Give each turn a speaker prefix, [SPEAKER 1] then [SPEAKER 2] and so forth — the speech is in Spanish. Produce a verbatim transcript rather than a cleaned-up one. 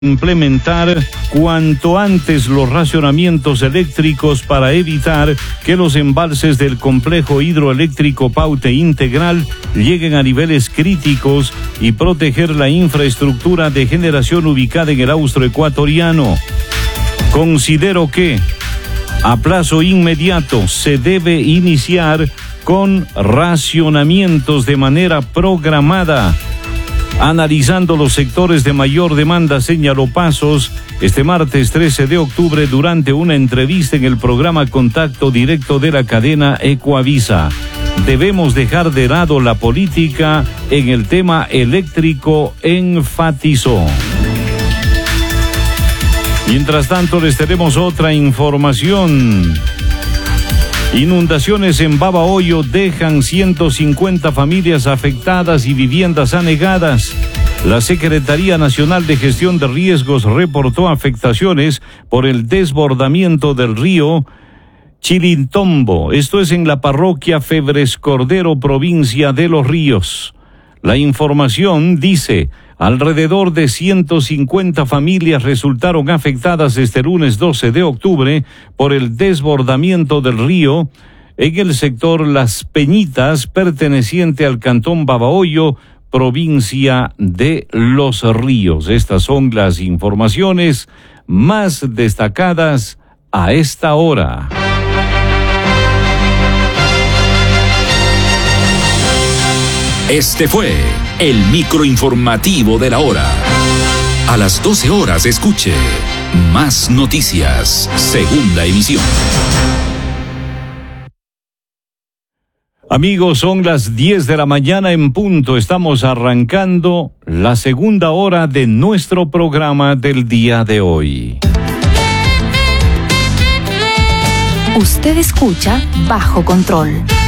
[SPEAKER 1] implementar cuanto antes los racionamientos eléctricos para evitar que los embalses del complejo hidroeléctrico Paute Integral lleguen a niveles críticos y proteger la infraestructura de generación ubicada en el austroecuatoriano. Considero que a plazo inmediato se debe iniciar con racionamientos de manera programada, analizando los sectores de mayor demanda, señaló Pasos este martes trece de octubre durante una entrevista en el programa Contacto Directo de la cadena Ecuavisa. Debemos dejar de lado la política en el tema eléctrico, enfatizó. Mientras tanto, les tenemos otra información. Inundaciones en Babahoyo dejan ciento cincuenta familias afectadas y viviendas anegadas. La Secretaría Nacional de Gestión de Riesgos reportó afectaciones por el desbordamiento del río Chilintombo. Esto es en la parroquia Febres Cordero, provincia de Los Ríos. La información dice: alrededor de ciento cincuenta familias resultaron afectadas este lunes doce de octubre por el desbordamiento del río en el sector Las Peñitas, perteneciente al cantón Babahoyo, provincia de Los Ríos. Estas son las informaciones más destacadas a esta hora.
[SPEAKER 2] Este fue el microinformativo de la hora. A las doce horas escuche Más Noticias, segunda emisión.
[SPEAKER 1] Amigos, son las diez de la mañana en punto. Estamos arrancando la segunda hora de nuestro programa del día de hoy.
[SPEAKER 3] Usted escucha Bajo Control.